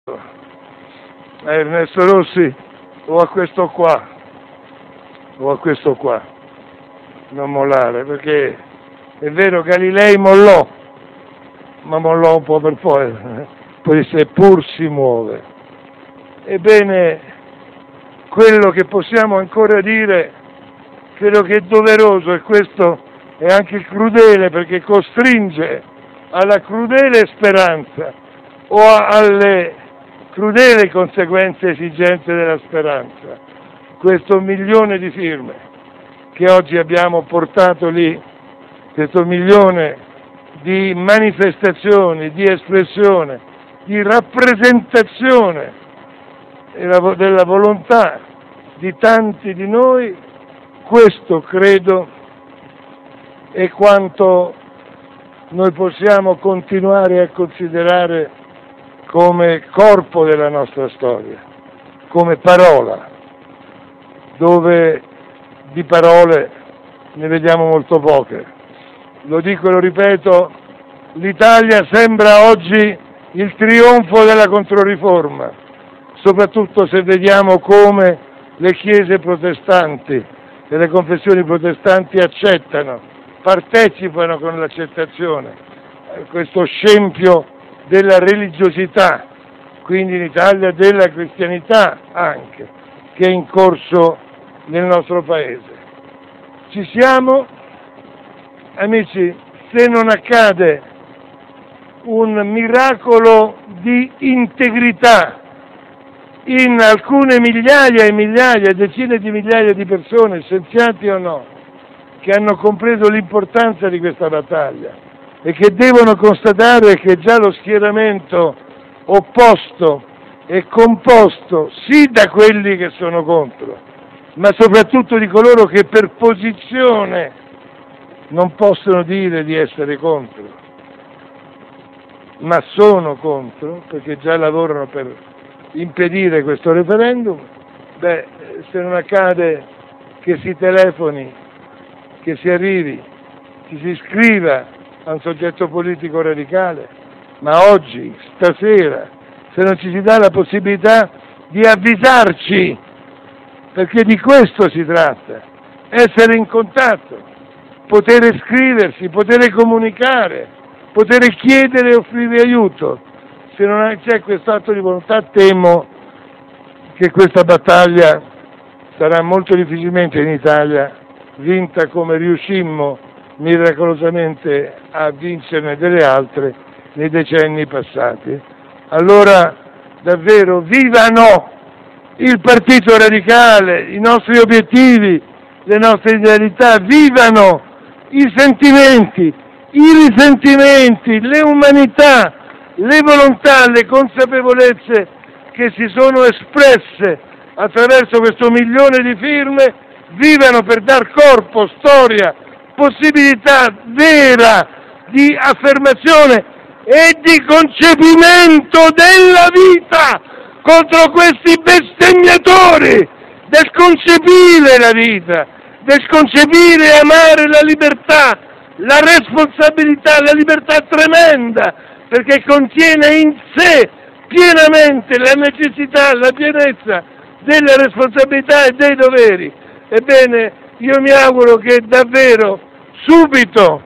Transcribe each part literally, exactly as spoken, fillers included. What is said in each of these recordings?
a Ernesto Rossi o a questo qua o a questo qua non mollare, perché è vero Galilei mollò, ma mollò un po' per poi, poi seppur si muove. Ebbene, quello che possiamo ancora dire credo che è doveroso, e questo è anche crudele, perché costringe alla crudele speranza o alle crudeli conseguenze e esigenze della speranza. Questo milione di firme che oggi abbiamo portato lì, questo milione di manifestazioni, di espressione, di rappresentazione della volontà di tanti di noi, questo credo è quanto noi possiamo continuare a considerare come corpo della nostra storia, come parola, dove di parole ne vediamo molto poche. Lo dico e lo ripeto, l'Italia sembra oggi il trionfo della Controriforma, soprattutto se vediamo come le chiese protestanti e le confessioni protestanti accettano, partecipano con l'accettazione a questo scempio della religiosità, quindi in Italia della cristianità anche, che è in corso nel nostro paese. Ci siamo, amici, se non accade un miracolo di integrità in alcune migliaia e migliaia, decine di migliaia di persone, scienziati o no, che hanno compreso l'importanza di questa battaglia e che devono constatare che già lo schieramento opposto è composto sì da quelli che sono contro, ma soprattutto di coloro che per posizione non possono dire di essere contro, ma sono contro, perché già lavorano per impedire questo referendum. Beh, se non accade che si telefoni, che si arrivi, che si scriva a un soggetto politico radicale, ma oggi, stasera, se non ci si dà la possibilità di avvisarci, perché di questo si tratta, essere in contatto, poter scriversi, poter comunicare, poter chiedere e offrire aiuto. Se non c'è questo atto di volontà, temo che questa battaglia sarà molto difficilmente in Italia vinta come riuscimmo miracolosamente a vincerne delle altre nei decenni passati. Allora, davvero, vivano il Partito Radicale, i nostri obiettivi, le nostre idealità, vivano i sentimenti, i risentimenti, le umanità, le volontà, le consapevolezze che si sono espresse attraverso questo milione di firme, vivano per dar corpo, storia, possibilità vera di affermazione e di concepimento della vita contro questi bestemmiatori del concepire la vita, del concepire e amare la libertà, la responsabilità, la libertà tremenda, perché contiene in sé pienamente la necessità, la pienezza delle responsabilità e dei doveri. Ebbene, io mi auguro che davvero subito,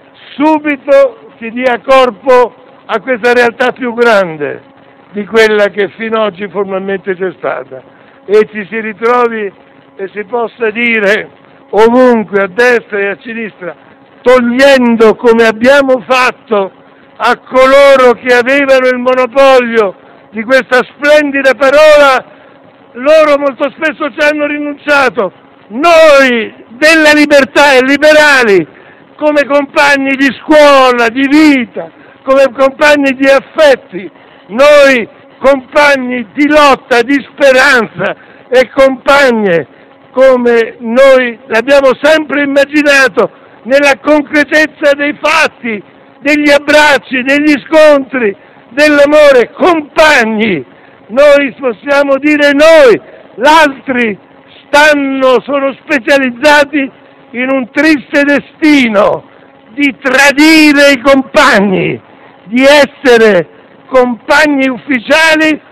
subito si dia corpo a questa realtà più grande di quella che fino ad oggi formalmente c'è stata, e ci si ritrovi e si possa dire ovunque, a destra e a sinistra, togliendo come abbiamo fatto a coloro che avevano il monopolio di questa splendida parola, loro molto spesso ci hanno rinunciato. Noi della libertà e liberali, come compagni di scuola, di vita, come compagni di affetti, noi compagni di lotta, di speranza e compagne, come noi l'abbiamo sempre immaginato, nella concretezza dei fatti, degli abbracci, degli scontri, dell'amore, compagni. Noi possiamo dire noi, l'altri stanno, sono specializzati in un triste destino di tradire i compagni, di essere compagni ufficiali